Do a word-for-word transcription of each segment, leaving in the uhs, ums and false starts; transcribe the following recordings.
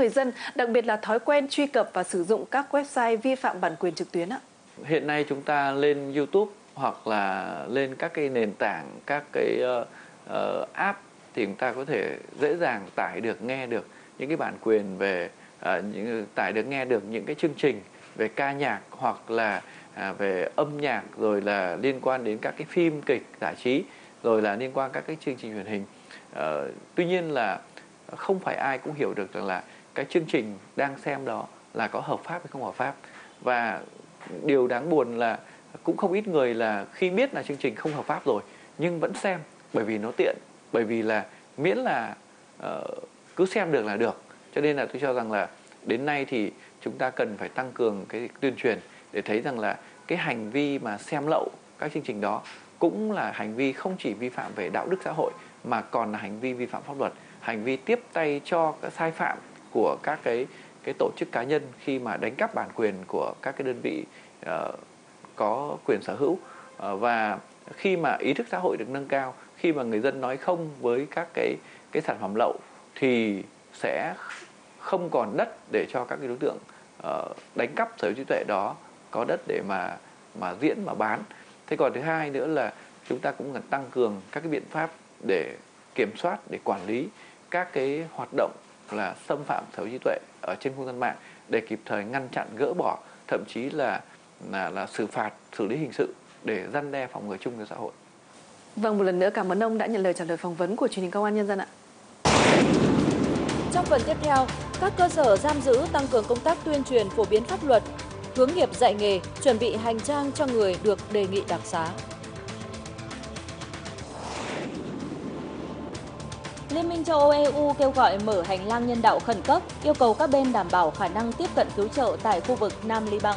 người dân, đặc biệt là thói quen truy cập và sử dụng các website vi phạm bản quyền trực tuyến ạ? Hiện nay chúng ta lên YouTube hoặc là lên các cái nền tảng, các cái uh, uh, app thì chúng ta có thể dễ dàng tải được, nghe được những cái bản quyền về uh, những tải được nghe được những cái chương trình về ca nhạc hoặc là uh, về âm nhạc, rồi là liên quan đến các cái phim kịch giải trí, rồi là liên quan các cái chương trình truyền hình. Uh, tuy nhiên là không phải ai cũng hiểu được rằng là cái chương trình đang xem đó là có hợp pháp hay không hợp pháp. Và điều đáng buồn là cũng không ít người là khi biết là chương trình không hợp pháp rồi nhưng vẫn xem, bởi vì nó tiện, bởi vì là miễn là uh, cứ xem được là được. Cho nên là tôi cho rằng là đến nay thì chúng ta cần phải tăng cường cái tuyên truyền để thấy rằng là cái hành vi mà xem lậu các chương trình đó cũng là hành vi không chỉ vi phạm về đạo đức xã hội mà còn là hành vi vi phạm pháp luật, hành vi tiếp tay cho các sai phạm của các cái cái tổ chức cá nhân khi mà đánh cắp bản quyền của các cái đơn vị uh, có quyền sở hữu. Uh, và khi mà ý thức xã hội được nâng cao, khi mà người dân nói không với các cái cái sản phẩm lậu thì sẽ không còn đất để cho các cái đối tượng uh, đánh cắp sở hữu trí tuệ đó có đất để mà mà diễn mà bán. Thế còn thứ hai nữa là chúng ta cũng cần tăng cường các cái biện pháp để kiểm soát, để quản lý các cái hoạt động là xâm phạm sở hữu trí tuệ ở trên không gian mạng để kịp thời ngăn chặn, gỡ bỏ, thậm chí là là, là xử phạt, xử lý hình sự để răn đe phòng ngừa chung cho xã hội. Vâng, một lần nữa cảm ơn ông đã nhận lời trả lời phỏng vấn của truyền hình Công an Nhân dân ạ. Trong phần tiếp theo, các cơ sở giam giữ tăng cường công tác tuyên truyền phổ biến pháp luật, hướng nghiệp dạy nghề, chuẩn bị hành trang cho người được đề nghị đặc xá. Liên minh châu Âu E U kêu gọi mở hành lang nhân đạo khẩn cấp, yêu cầu các bên đảm bảo khả năng tiếp cận cứu trợ tại khu vực Nam Liban.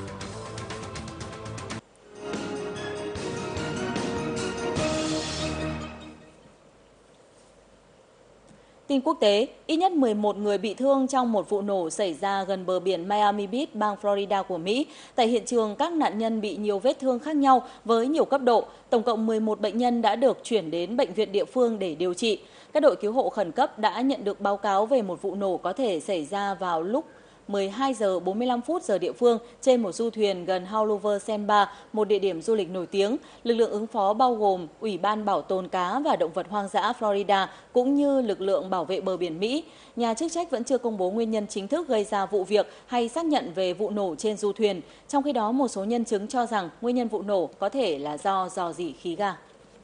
Tin quốc tế, ít nhất mười một người bị thương trong một vụ nổ xảy ra gần bờ biển Miami Beach, bang Florida của Mỹ. Tại hiện trường, các nạn nhân bị nhiều vết thương khác nhau với nhiều cấp độ. Tổng cộng mười một bệnh nhân đã được chuyển đến bệnh viện địa phương để điều trị. Các đội cứu hộ khẩn cấp đã nhận được báo cáo về một vụ nổ có thể xảy ra vào lúc mười hai giờ bốn mươi lăm phút giờ địa phương trên một du thuyền gần Haulover Sandbar, một địa điểm du lịch nổi tiếng. Lực lượng ứng phó bao gồm Ủy ban Bảo tồn cá và động vật hoang dã Florida cũng như lực lượng bảo vệ bờ biển Mỹ. Nhà chức trách vẫn chưa công bố nguyên nhân chính thức gây ra vụ việc hay xác nhận về vụ nổ trên du thuyền. Trong khi đó, một số nhân chứng cho rằng nguyên nhân vụ nổ có thể là do rò rỉ khí ga.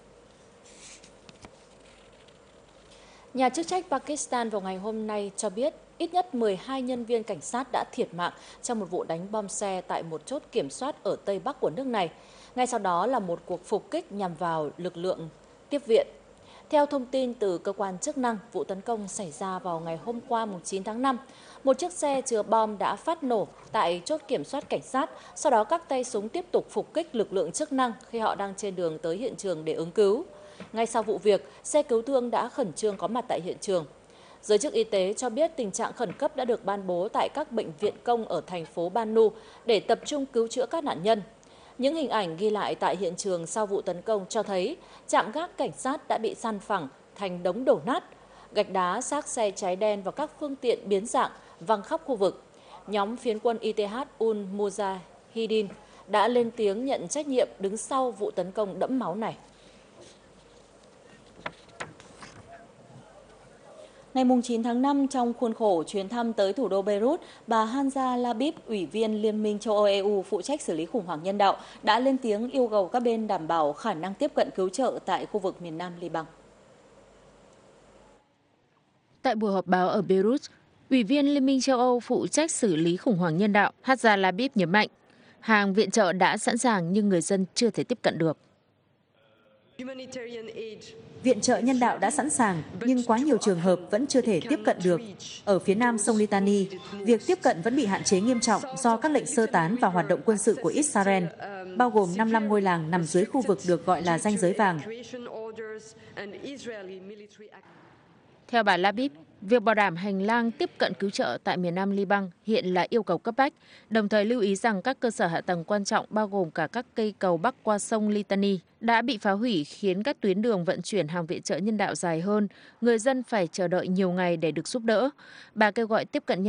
Nhà chức trách Pakistan vào ngày hôm nay cho biết ít nhất mười hai nhân viên cảnh sát đã thiệt mạng trong một vụ đánh bom xe tại một chốt kiểm soát ở Tây Bắc của nước này. Ngay sau đó là một cuộc phục kích nhằm vào lực lượng tiếp viện. Theo thông tin từ cơ quan chức năng, vụ tấn công xảy ra vào ngày hôm qua chín tháng năm. Một chiếc xe chứa bom đã phát nổ tại chốt kiểm soát cảnh sát, sau đó các tay súng tiếp tục phục kích lực lượng chức năng khi họ đang trên đường tới hiện trường để ứng cứu. Ngay sau vụ việc, xe cứu thương đã khẩn trương có mặt tại hiện trường. Giới chức y tế cho biết tình trạng khẩn cấp đã được ban bố tại các bệnh viện công ở thành phố Banu để tập trung cứu chữa các nạn nhân. Những hình ảnh ghi lại tại hiện trường sau vụ tấn công cho thấy trạm gác cảnh sát đã bị san phẳng thành đống đổ nát, gạch đá, xác xe cháy đen và các phương tiện biến dạng văng khắp khu vực. Nhóm phiến quân i tê hát ul Mujahideen đã lên tiếng nhận trách nhiệm đứng sau vụ tấn công đẫm máu này. Ngày chín tháng năm, trong khuôn khổ chuyến thăm tới thủ đô Beirut, bà Hanja Labib, Ủy viên Liên minh châu Âu E U phụ trách xử lý khủng hoảng nhân đạo, đã lên tiếng yêu cầu các bên đảm bảo khả năng tiếp cận cứu trợ tại khu vực miền Nam Liban. Tại buổi họp báo ở Beirut, Ủy viên Liên minh châu Âu phụ trách xử lý khủng hoảng nhân đạo Hanja Labib nhấn mạnh, hàng viện trợ đã sẵn sàng nhưng người dân chưa thể tiếp cận được. Viện trợ nhân đạo đã sẵn sàng, nhưng quá nhiều trường hợp vẫn chưa thể tiếp cận được. Ở phía nam sông Litani, việc tiếp cận vẫn bị hạn chế nghiêm trọng do các lệnh sơ tán và hoạt động quân sự của Israel, bao gồm năm mươi lăm ngôi làng nằm dưới khu vực được gọi là ranh giới vàng. Theo bà Labib, Việc bảo đảm hành lang tiếp cận cứu trợ tại miền Nam Liban hiện là yêu cầu cấp bách, đồng thời lưu ý rằng các cơ sở hạ tầng quan trọng bao gồm cả các cây cầu bắc qua sông Litani đã bị phá hủy, khiến các tuyến đường vận chuyển hàng viện trợ nhân đạo dài hơn, người dân phải chờ đợi nhiều ngày để được giúp đỡ. Bà kêu gọi tiếp cận nhân